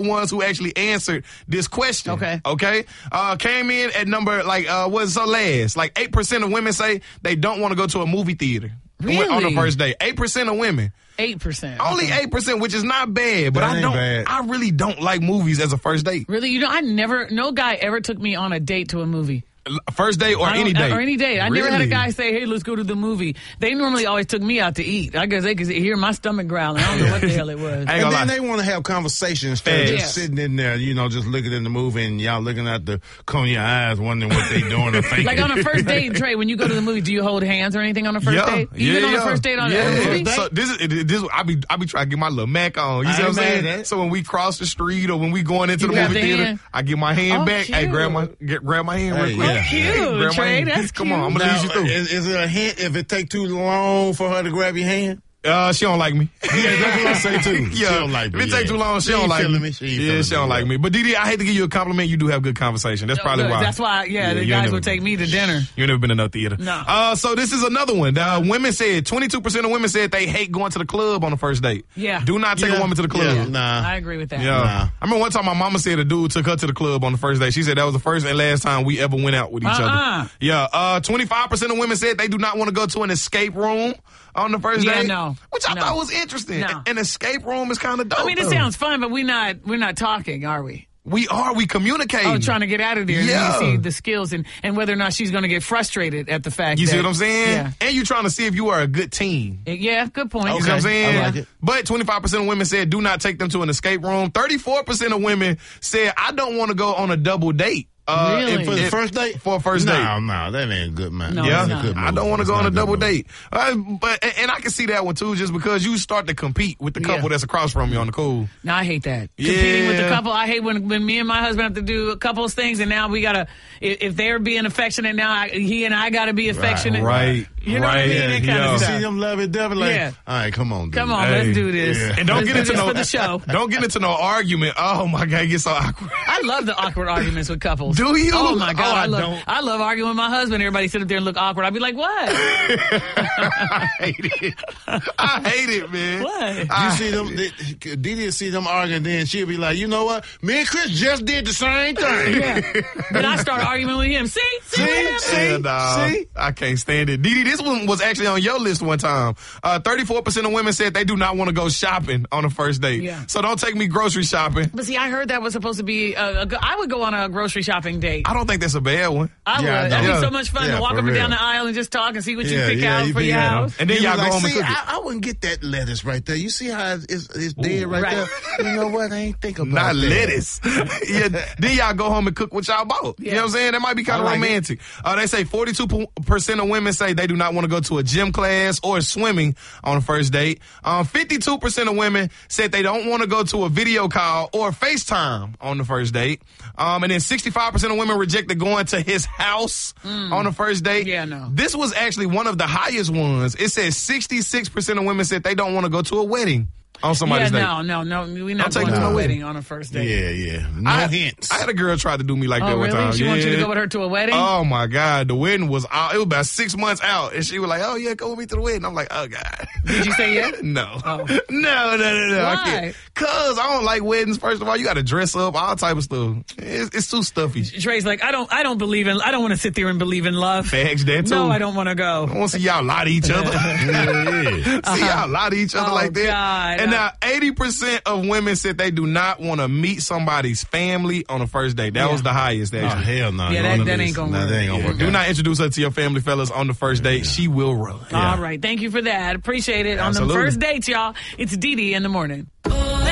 ones who actually answered this question. Okay. Came in at number, what's the last? 8% of women say they don't want to go to a movie theater. Really? On the first date. 8% of women. 8%. Only 8%, which is not bad, but I really don't like movies as a first date. Really? No guy ever took me on a date to a movie. First date or any date? Or any date. I never had a guy say, hey, let's go to the movie. They normally always took me out to eat. I guess they could hear my stomach growling. I don't know what the hell it was. And then they want to have conversations instead of just sitting in there, just looking in the movie and y'all looking at the corner of your eyes wondering what they doing or thinking. Like on a first date, Trey, when you go to the movie, do you hold hands or anything on a first date? Even on a first date on a movie? So this I be trying to get my little Mac on. You see what I'm saying? So when we cross the street or when we going into the movie theater, I get my hand back. Cute. Hey, grab my hand real quick. Oh, cute. Trey, that's cute. Come on, I'm going to lead you through. Is it a hint if it take too long for her to grab your hand? She don't like me. Yeah, that's what I say too. She don't like me. If it take too long, she don't like me. She don't like me. But Didi, I hate to give you a compliment. You do have good conversation. That's probably why. That's why, the guys would take me to dinner. You never been in a theater. No. So this is another one. 22% of women said they hate going to the club on the first date. Yeah. Do not take a woman to the club. Yeah, nah. I agree with that. Yeah. Nah. I remember one time my mama said a dude took her to the club on the first date. She said that was the first and last time we ever went out with each other. Yeah. 25% of women said they do not want to go to an escape room on the first date. No. Which I thought was interesting. No. An escape room is kind of dope. I mean, it sounds fun, but we're not talking, are we? We communicate. Oh, trying to get out of there. Yeah. And you see the skills and whether or not she's going to get frustrated at the fact You that, see what I'm saying? Yeah. And you're trying to see if you are a good team. Yeah, good point. You see what I'm saying? I like it. But 25% of women said do not take them to an escape room. 34% of women said I don't want to go on a double date. Really? For the first date? For a first date. No, that ain't good, man. No, Yeah, it's not. I don't want to go on a double date. But I can see that one too, just because you start to compete with the couple that's across from you on the cool. No, I hate that. Competing with the couple. I hate when me and my husband have to do a couple of things, and now we gotta. If they're being affectionate, now he and I gotta be affectionate. Right. You know what I mean? That kind of You stuff. see them love it, devil. All right, come on, dude. Come on, let's do this. Yeah. And don't get into for the show. Don't get into no argument. Oh my God, it gets so awkward. I love the awkward arguments with couples. Do you? Oh my God, Oh, I love arguing with my husband. Everybody sit up there and look awkward. I'd be like, what? I hate it. I hate it, man. What? You see them, Didi see them arguing, then she'll be like, you know what? Me and Chris just did the same thing. Yeah. Then I start arguing with him. See? I can't stand it. Didi, this one was actually on your list one time. 34% of women said they do not want to go shopping on a first date. Yeah. So don't take me grocery shopping. But see, I heard that was supposed to be I would go on a grocery shopping date. I don't think that's a bad one. I would. That'd be so much fun to walk up and down the aisle and just talk and see what you pick out for your house. And then y'all go home and cook it. I wouldn't get that lettuce right there. You see how it's dead right there? You know what? I ain't think about Not that. lettuce. Then y'all go home and cook what y'all bought. You know what I'm saying? That might be kind of romantic. They say 42% of women say they do not want to go to a gym class or swimming on a first date. 52% of women said they don't want to go to a video call or FaceTime on the first date. And then 65% of women rejected going to his house on the first date. Yeah, no. This was actually one of the highest ones. It says 66% of women said they don't want to go to a wedding on somebody's date. No. We're not going to a wedding on a first date. Yeah. No hints. I had a girl try to do me like that one really? time. She wants you to go with her to a wedding? Oh, my God. The wedding was out. It was about 6 months out. And she was like, oh, yeah, go with me to the wedding. I'm like, oh, God. Did you say yes? No. Oh. No. Why? I can't. Because I don't like weddings, first of all. You got to dress up, all type of stuff. It's too stuffy. Trey's like, I don't want to sit there and believe in love. Facts, that too. No, I don't want to go. I want to see y'all lie to each other. See y'all lie to each other like that. God. And now 80% of women said they do not want to meet somebody's family on a first date. That was the highest, actually. Oh, hell no. Yeah, that ain't going to work. That ain't gonna work. Do not introduce her to your family, fellas, on the first date. She will run. All right. Thank you for that. Appreciate it. Absolutely. On the first dates, y'all, it's Didi in the morning.